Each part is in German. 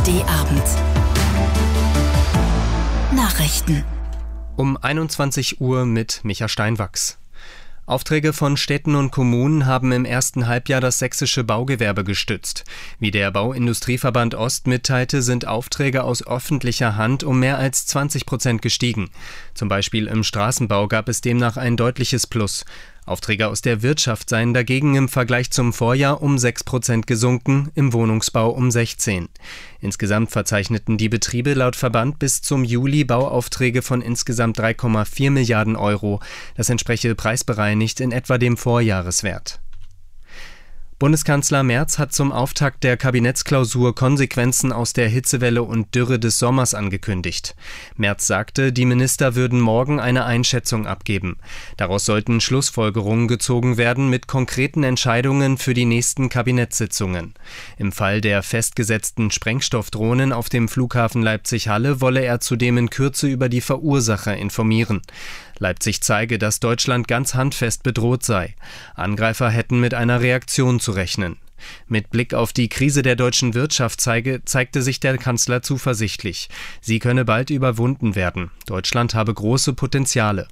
ARD-Abend. Nachrichten. Um 21 Uhr mit Micha Steinwachs. Aufträge von Städten und Kommunen haben im ersten Halbjahr das sächsische Baugewerbe gestützt. Wie der Bauindustrieverband Ost mitteilte, sind Aufträge aus öffentlicher Hand um mehr als 20% gestiegen. Zum Beispiel im Straßenbau gab es demnach ein deutliches Plus. Aufträge aus der Wirtschaft seien dagegen im Vergleich zum Vorjahr um 6% gesunken, im Wohnungsbau um 16%. Insgesamt verzeichneten die Betriebe laut Verband bis zum Juli Bauaufträge von insgesamt 3,4 Milliarden Euro. Das entspreche preisbereinigt in etwa dem Vorjahreswert. Bundeskanzler Merz hat zum Auftakt der Kabinettsklausur Konsequenzen aus der Hitzewelle und Dürre des Sommers angekündigt. Merz sagte, die Minister würden morgen eine Einschätzung abgeben. Daraus sollten Schlussfolgerungen gezogen werden mit konkreten Entscheidungen für die nächsten Kabinettssitzungen. Im Fall der festgesetzten Sprengstoffdrohnen auf dem Flughafen Leipzig-Halle wolle er zudem in Kürze über die Verursacher informieren. Leipzig zeige, dass Deutschland ganz handfest bedroht sei. Angreifer hätten mit einer Reaktion zu rechnen. Mit Blick auf die Krise der deutschen Wirtschaft zeigte sich der Kanzler zuversichtlich. Sie könne bald überwunden werden. Deutschland habe große Potenziale.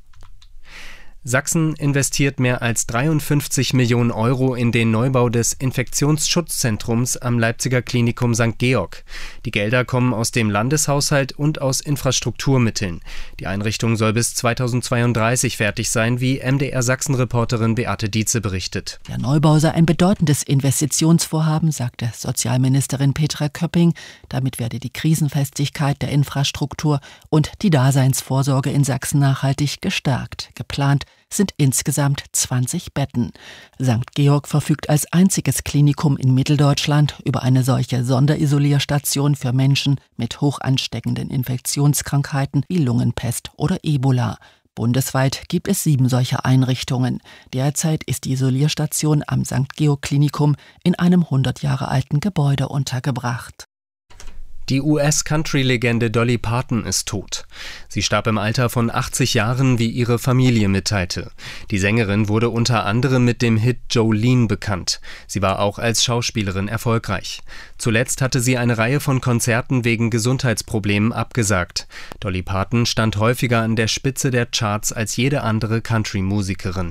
Sachsen investiert mehr als 53 Millionen Euro in den Neubau des Infektionsschutzzentrums am Leipziger Klinikum St. Georg. Die Gelder kommen aus dem Landeshaushalt und aus Infrastrukturmitteln. Die Einrichtung soll bis 2032 fertig sein, wie MDR-Sachsen-Reporterin Beate Dietze berichtet. Der Neubau sei ein bedeutendes Investitionsvorhaben, sagte Sozialministerin Petra Köpping. Damit werde die Krisenfestigkeit der Infrastruktur und die Daseinsvorsorge in Sachsen nachhaltig gestärkt. Geplant sind insgesamt 20 Betten. St. Georg verfügt als einziges Klinikum in Mitteldeutschland über eine solche Sonderisolierstation für Menschen mit hochansteckenden Infektionskrankheiten wie Lungenpest oder Ebola. Bundesweit gibt es 7 solcher Einrichtungen. Derzeit ist die Isolierstation am St. Georg Klinikum in einem 100 Jahre alten Gebäude untergebracht. Die US-Country-Legende Dolly Parton ist tot. Sie starb im Alter von 80 Jahren, wie ihre Familie mitteilte. Die Sängerin wurde unter anderem mit dem Hit Jolene bekannt. Sie war auch als Schauspielerin erfolgreich. Zuletzt hatte sie eine Reihe von Konzerten wegen Gesundheitsproblemen abgesagt. Dolly Parton stand häufiger an der Spitze der Charts als jede andere Country-Musikerin.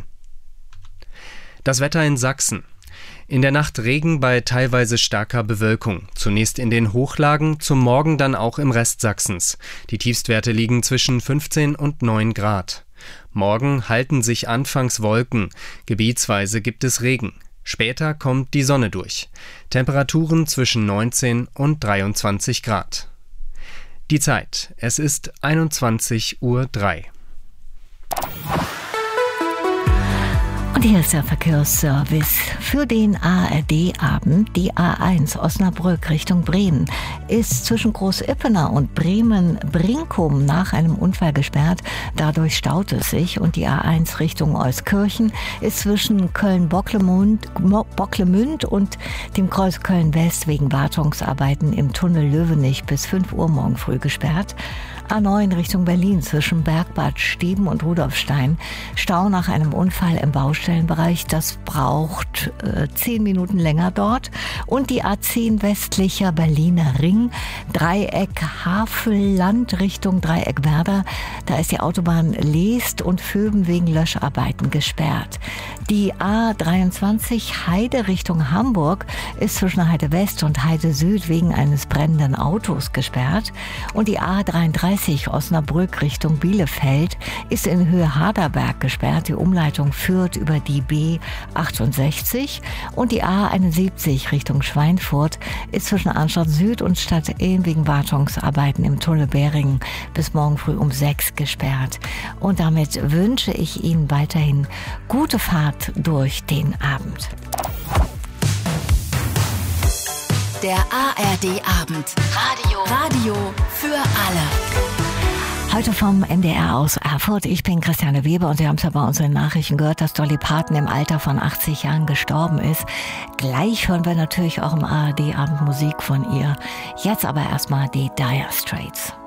Das Wetter in Sachsen. In der Nacht Regen bei teilweise starker Bewölkung. Zunächst in den Hochlagen, zum Morgen dann auch im Rest Sachsens. Die Tiefstwerte liegen zwischen 15 und 9 Grad. Morgen halten sich anfangs Wolken. Gebietsweise gibt es Regen. Später kommt die Sonne durch. Temperaturen zwischen 19 und 23 Grad. Die Zeit. Es ist 21:03 Uhr. Und hier ist der Verkehrsservice für den ARD-Abend. Die A1 Osnabrück Richtung Bremen ist zwischen Groß-Ippener und Bremen-Brinkum nach einem Unfall gesperrt. Dadurch staut es sich. Und die A1 Richtung Euskirchen ist zwischen Köln-Bocklemünd und dem Kreuz Köln-West wegen Wartungsarbeiten im Tunnel Löwenich bis 5 Uhr morgen früh gesperrt. A9 Richtung Berlin zwischen Bergbad Steben und Rudolfstein. Stau nach einem Unfall im Baustellenbereich. Das braucht 10 Minuten länger dort. Und die A10 westlicher Berliner Ring. Dreieck Havelland Richtung Dreieck Werder. Da ist die Autobahn Leest und Vöben wegen Löscharbeiten gesperrt. Die A23 Heide Richtung Hamburg ist zwischen Heide West und Heide Süd wegen eines brennenden Autos gesperrt. Und die A33 Osnabrück Richtung Bielefeld ist in Höhe Harderberg gesperrt. Die Umleitung führt über die B68 und die A71 Richtung Schweinfurt ist zwischen Arnstadt Süd und Stadt Ehn wegen Wartungsarbeiten im Tunnel Beringen bis morgen früh um 6 gesperrt. Und damit wünsche ich Ihnen weiterhin gute Fahrt durch den Abend. Der ARD-Abend. Radio für alle. Heute vom MDR aus Erfurt. Ich bin Christiane Weber und Sie haben es ja bei unseren Nachrichten gehört, dass Dolly Parton im Alter von 80 Jahren gestorben ist. Gleich hören wir natürlich auch im ARD-Abend Musik von ihr. Jetzt aber erstmal die Dire Straits.